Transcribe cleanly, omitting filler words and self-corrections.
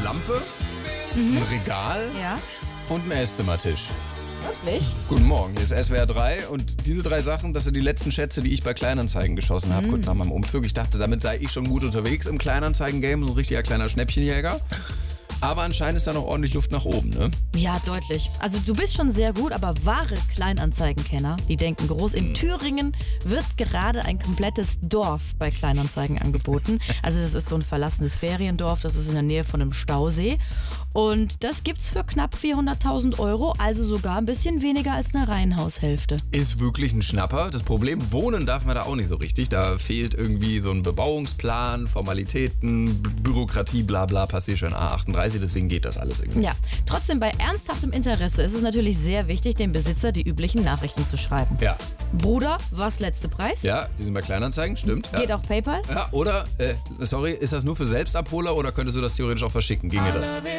Lampe, ein Regal Ja, und ein Esszimmertisch. wirklich? Guten Morgen, hier ist SWR 3 und diese 3 Sachen, das sind die letzten Schätze, die ich bei Kleinanzeigen geschossen habe, kurz nach meinem Umzug. Ich dachte, damit sei ich schon gut unterwegs im Kleinanzeigen-Game, so ein richtiger kleiner Schnäppchenjäger. Aber anscheinend ist da noch ordentlich Luft nach oben, ne? Ja, deutlich. Also du bist schon sehr gut, aber wahre Kleinanzeigenkenner, die denken groß. In Thüringen wird gerade ein komplettes Dorf bei Kleinanzeigen angeboten. Also das ist so ein verlassenes Feriendorf, das ist in der Nähe von einem Stausee. Und das gibt's für knapp 400.000 €, also sogar ein bisschen weniger als eine Reihenhaushälfte. Ist wirklich ein Schnapper. Das Problem, wohnen darf man da auch nicht so richtig. Da fehlt irgendwie so ein Bebauungsplan, Formalitäten, Bürokratie, bla bla, passiert schon A38, deswegen geht das alles irgendwie. Ja, trotzdem bei ernsthaftem Interesse ist es natürlich sehr wichtig, dem Besitzer die üblichen Nachrichten zu schreiben. Ja, Bruder, was letzte Preis? ja, die sind bei Kleinanzeigen, stimmt. Ja. Geht auch PayPal? Ja, oder, sorry, ist das nur für Selbstabholer oder könntest du das theoretisch auch verschicken? Ginge das?